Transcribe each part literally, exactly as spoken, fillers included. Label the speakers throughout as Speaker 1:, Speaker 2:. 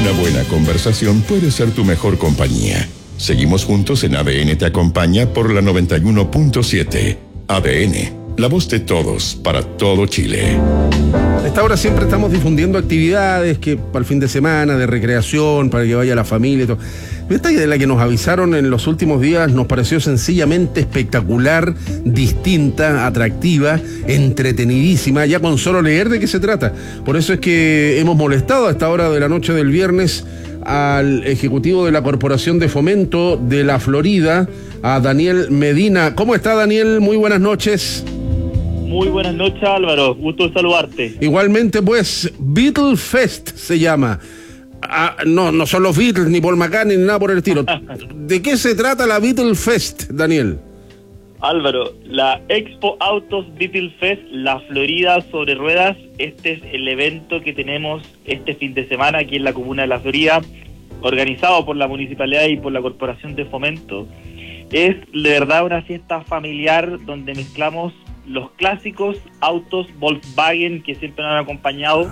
Speaker 1: Una buena conversación puede ser tu mejor compañía. Seguimos juntos en A D N Te Acompaña por la noventa y uno punto siete. A D N, la voz de todos, para todo Chile.
Speaker 2: A esta hora siempre estamos difundiendo actividades que para el fin de semana, de recreación, para que vaya la familia y todo. Esta idea de la que nos avisaron en los últimos días nos pareció sencillamente espectacular, distinta, atractiva, entretenidísima, ya con solo leer de qué se trata. Por eso es que hemos molestado a esta hora de la noche del viernes al ejecutivo de la Corporación de Fomento de la Florida, a Daniel Medina. ¿Cómo está, Daniel? Muy buenas noches.
Speaker 3: Muy buenas noches, Álvaro. Gusto saludarte.
Speaker 2: Igualmente, pues, Beatle Fest se llama. Ah, no, no son los Beatles, ni Paul McCartney, ni nada por el estilo. ¿De qué se trata la Beatle Fest, Daniel?
Speaker 3: Álvaro, la Expo Autos Beatle Fest, la Florida sobre ruedas, este es el evento que tenemos este fin de semana aquí en la comuna de La Florida, organizado por la Municipalidad y por la Corporación de Fomento. Es de verdad una fiesta familiar donde mezclamos los clásicos autos Volkswagen que siempre nos han acompañado.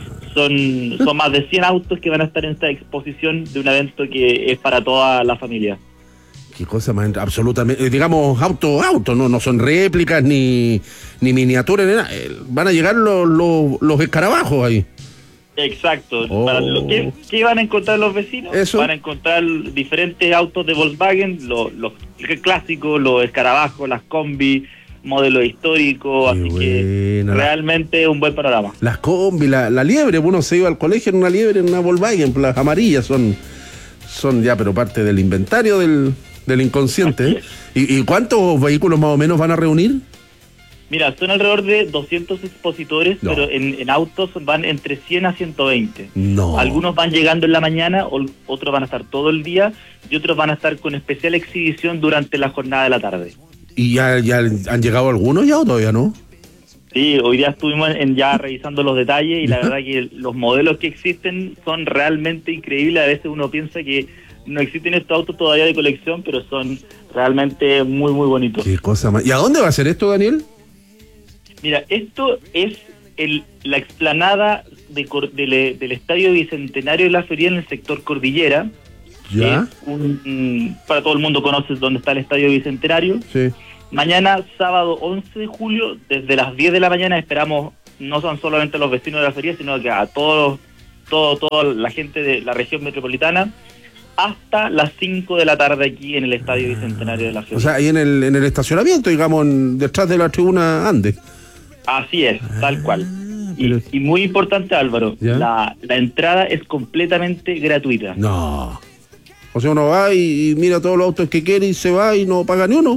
Speaker 3: Son, son más de cien autos que van a estar en esta exposición de un evento que es para toda la familia.
Speaker 2: Qué cosa más, absolutamente, digamos, auto, auto, no, no son réplicas ni, ni miniaturas, ni nada. Van a llegar los, los, los escarabajos ahí.
Speaker 3: Exacto.
Speaker 2: Oh.
Speaker 3: Para lo que, ¿qué van a encontrar los vecinos?
Speaker 2: ¿Eso?
Speaker 3: Van a encontrar diferentes autos de Volkswagen, los, los clásicos, los escarabajos, las combi, modelo histórico, así
Speaker 2: buena.
Speaker 3: que realmente un buen panorama.
Speaker 2: Las combi, la, la liebre, uno se iba al colegio en una liebre, en una Volkswagen, las amarillas son, son ya pero parte del inventario del, del inconsciente. ¿eh? ¿Y, ¿Y cuántos vehículos más o menos van a reunir?
Speaker 3: Mira, son alrededor de doscientos expositores,
Speaker 2: No.
Speaker 3: pero en, en autos van entre cien a ciento veinte.
Speaker 2: No.
Speaker 3: Algunos van llegando en la mañana, o, otros van a estar todo el día, y otros van a estar con especial exhibición durante la jornada de la tarde.
Speaker 2: ¿Y ya, ya han llegado algunos ya o todavía no?
Speaker 3: Sí, hoy día estuvimos en ya revisando los detalles y la verdad que los modelos que existen son realmente increíbles. A veces uno piensa que no existen estos autos todavía de colección, pero son realmente muy, muy bonitos.
Speaker 2: Qué cosa más. ¿Y a dónde va a ser esto, Daniel?
Speaker 3: Mira, esto es el, la explanada de, de, del Estadio Bicentenario de La Feria en el sector Cordillera.
Speaker 2: Ya.
Speaker 3: Es un, para todo el mundo conoce dónde está el Estadio Bicentenario.
Speaker 2: Sí.
Speaker 3: Mañana, sábado once de julio, desde las diez de la mañana esperamos, no son solamente los vecinos de La Feria, sino que a todos, todo, toda la gente de la región metropolitana, hasta las cinco de la tarde aquí en el Estadio Bicentenario de La Feria.
Speaker 2: O sea, ahí en el, en el estacionamiento, digamos, en, detrás de la tribuna Andes.
Speaker 3: Así es, tal cual.
Speaker 2: pero-
Speaker 3: Y, y muy importante, Álvaro, la, la entrada es completamente gratuita.
Speaker 2: No. O sea, uno va y, y mira todos los autos que quiere y se va y no paga ni uno.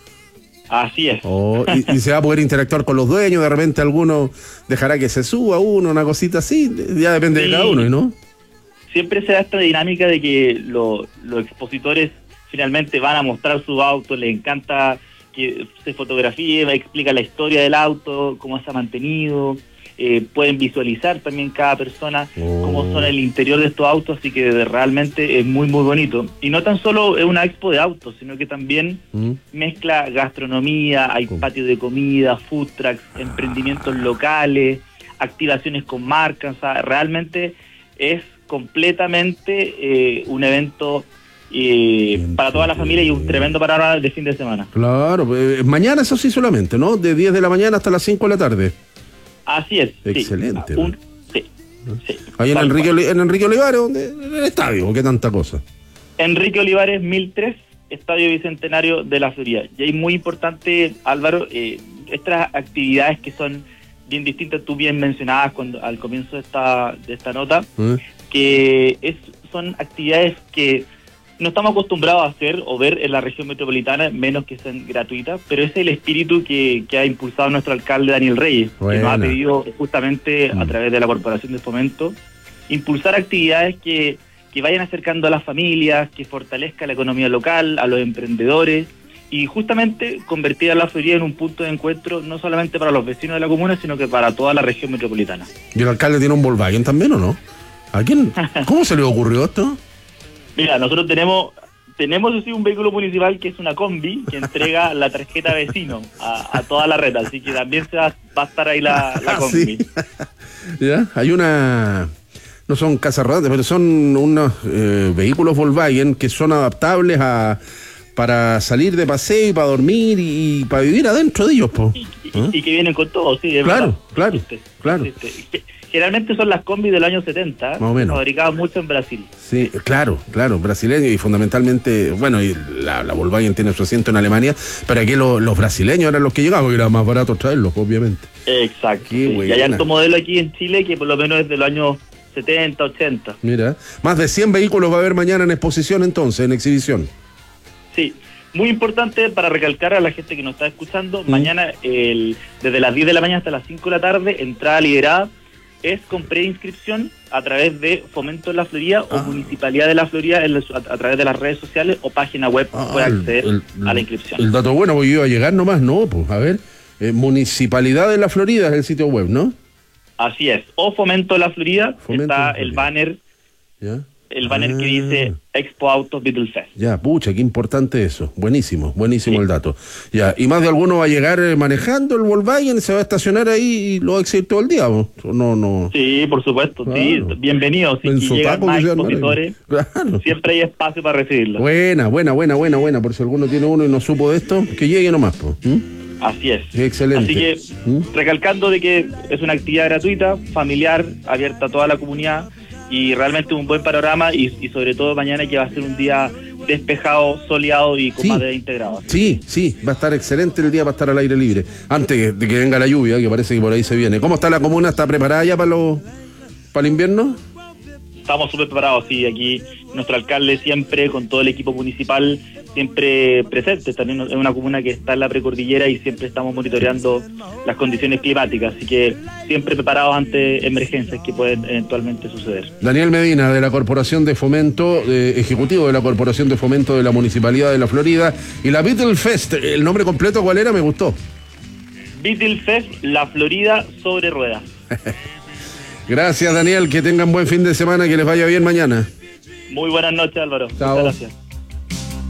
Speaker 3: Así es.
Speaker 2: Oh, y, y se va a poder interactuar con los dueños, de repente alguno dejará que se suba uno, una cosita así, ya depende
Speaker 3: Sí.
Speaker 2: de cada uno, ¿no?
Speaker 3: Siempre se da esta dinámica de que lo- los expositores finalmente van a mostrar su auto, les encanta que se fotografíe, explica la historia del auto, cómo se ha mantenido, eh, pueden visualizar también cada persona
Speaker 2: Oh.
Speaker 3: cómo son el interior de estos autos, así que de- realmente es muy muy bonito. Y no tan solo es una expo de autos, sino que también
Speaker 2: ¿Mm?
Speaker 3: mezcla gastronomía, hay
Speaker 2: ¿Cómo?
Speaker 3: patio de comida, food trucks, emprendimientos locales, activaciones con marcas, o sea, realmente es completamente eh, un evento eh, para toda la familia y un tremendo panorama de fin de semana.
Speaker 2: Claro, pues, mañana eso sí solamente, ¿no? De diez de la mañana hasta las cinco de la tarde.
Speaker 3: Así es.
Speaker 2: Excelente,
Speaker 3: Sí, un- sí, sí.
Speaker 2: Ahí en
Speaker 3: Tal
Speaker 2: Enrique,
Speaker 3: cual.
Speaker 2: Oli- en Enrique Olivares, donde, en el estadio, qué tanta cosa.
Speaker 3: Enrique Olivares mil tres, Estadio Bicentenario de La Feria. Y ahí muy importante, Álvaro, eh, estas actividades que son bien distintas, tú bien mencionabas cuando al comienzo de esta de esta nota,
Speaker 2: ¿Eh?
Speaker 3: que es, son actividades que no estamos acostumbrados a hacer o ver en la región metropolitana, menos que sean gratuitas, pero ese es el espíritu que, que ha impulsado nuestro alcalde Daniel Reyes,
Speaker 2: Buena.
Speaker 3: que nos ha pedido justamente
Speaker 2: Mm.
Speaker 3: a través de la Corporación de Fomento impulsar actividades que, que vayan acercando a las familias, que fortalezca la economía local, a los emprendedores, y justamente convertir a La Feria en un punto de encuentro no solamente para los vecinos de la comuna, sino que para toda la región metropolitana.
Speaker 2: ¿Y el alcalde tiene un Volkswagen también o no? ¿A quién? ¿Cómo se le ocurrió esto?
Speaker 3: Mira, nosotros tenemos tenemos así un vehículo municipal que es una combi que entrega la tarjeta vecino a, a toda la red, así que también se va, va a estar ahí la, la
Speaker 2: Ah,
Speaker 3: combi.
Speaker 2: sí. ¿Ya? Hay una... no son casas rodantes, pero son unos eh, vehículos Volkswagen que son adaptables a para salir de paseo y para dormir y, y para vivir adentro de ellos, po.
Speaker 3: Y, ¿eh? y que vienen con todo, sí, es
Speaker 2: claro,
Speaker 3: verdad.
Speaker 2: claro,
Speaker 3: Existe,
Speaker 2: claro.
Speaker 3: existe. Generalmente son las combis del año setenta,
Speaker 2: más o menos.
Speaker 3: Fabricadas mucho en Brasil.
Speaker 2: Sí, claro, claro, brasileño y fundamentalmente, bueno, y la, la Volkswagen tiene su asiento en Alemania, pero aquí lo, los brasileños eran los que llegaban, porque era más barato traerlos, obviamente.
Speaker 3: Exacto.
Speaker 2: Qué
Speaker 3: Sí. Y hay alto modelo aquí en Chile que por lo menos es de los años setenta, ochenta.
Speaker 2: Mira, más de cien vehículos va a haber mañana en exposición entonces, en exhibición.
Speaker 3: Sí. Muy importante para recalcar a la gente que nos está escuchando, ¿Mm? Mañana el, desde las diez de la mañana hasta las cinco de la tarde, entrada liberada, es con preinscripción a través de Fomento de la Florida ah. o Municipalidad de la Florida en la, a, a través de las redes sociales o página web ah, puede acceder el, el, a la inscripción.
Speaker 2: El dato bueno, porque yo iba a llegar nomás, no, pues a ver, eh, Municipalidad de la Florida es el sitio web, ¿no?
Speaker 3: Así es, o Fomento de la Florida,
Speaker 2: Fomento
Speaker 3: está
Speaker 2: de la Florida.
Speaker 3: el banner.
Speaker 2: ¿Ya?
Speaker 1: el banner ah. que dice Expo Autos Beetle Fest.
Speaker 2: Ya, pucha, qué importante eso. Buenísimo, buenísimo sí. el dato. Ya, y más de alguno va a llegar manejando el Volkswagen, se va a estacionar ahí y lo va a exhibir todo el día, ¿no? No, no.
Speaker 3: Sí, por supuesto, claro. sí, bienvenido. Si llegan más expositores, claro. siempre hay espacio para recibirlo.
Speaker 2: Buena, buena, buena, buena, buena, por si alguno tiene uno y no supo de esto, que llegue nomás, po. ¿Mm?
Speaker 3: Así es.
Speaker 2: Excelente.
Speaker 3: Así que, ¿Mm? recalcando de que es una actividad gratuita, familiar, abierta a toda la comunidad y realmente un buen panorama y, y sobre todo mañana que va a ser un día despejado, soleado y con
Speaker 2: sí.
Speaker 3: madera integrada.
Speaker 2: Sí, sí, va a estar excelente el día para estar al aire libre. Antes de que venga la lluvia, que parece que por ahí se viene. ¿Cómo está la comuna? ¿Está preparada ya para, los, para el invierno?
Speaker 3: Estamos súper preparados, sí. Aquí nuestro alcalde siempre, con todo el equipo municipal, siempre presente. También es una comuna que está en la precordillera y siempre estamos monitoreando las condiciones climáticas. Así que siempre preparados ante emergencias que pueden eventualmente suceder.
Speaker 2: Daniel Medina, de la Corporación de Fomento, eh, ejecutivo de la Corporación de Fomento de la Municipalidad de la Florida. Y la Beetle Fest, ¿el nombre completo cuál era? Me gustó.
Speaker 3: Beetle Fest, La Florida sobre ruedas.
Speaker 2: Gracias, Daniel, que tengan buen fin de semana, que les vaya bien mañana.
Speaker 3: Muy buenas noches, Álvaro.
Speaker 2: Chao.
Speaker 3: Muchas gracias.